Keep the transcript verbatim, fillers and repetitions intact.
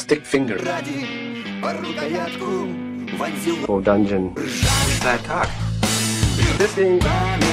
stick finger. Or dungeon. Bad cock. This thing